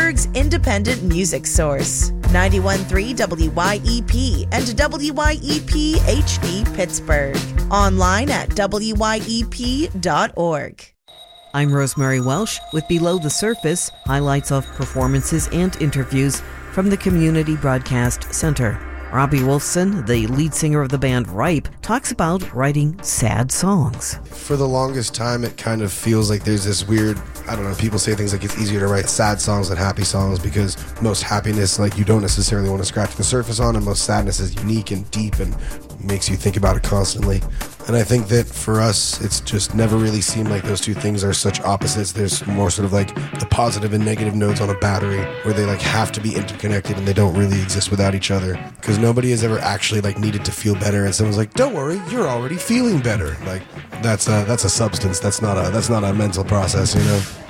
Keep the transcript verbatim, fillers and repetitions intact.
Pittsburgh's independent music source. ninety-one point three W Y E P and W Y E P H D Pittsburgh. Online at W Y E P dot org. I'm Rosemary Welsh with Below the Surface, highlights of performances and interviews from the Community Broadcast Center. Robbie Wolfson, the lead singer of the band Ripe, talks about writing sad songs. For the longest time, it kind of feels like there's this weird, I don't know, people say things like it's easier to write sad songs than happy songs because most happiness, like, you don't necessarily want to scratch the surface on, and most sadness is unique and deep and makes you think about it constantly. And I think that for us, it's just never really seemed like those two things are such opposites. There's more sort of like the positive and negative nodes on a battery where they like have to be interconnected and they don't really exist without each other. Because nobody has ever actually like needed to feel better and someone's like, don't worry, you're already feeling better. Like that's a, that's a substance. That's not a, that's not a mental process, you know?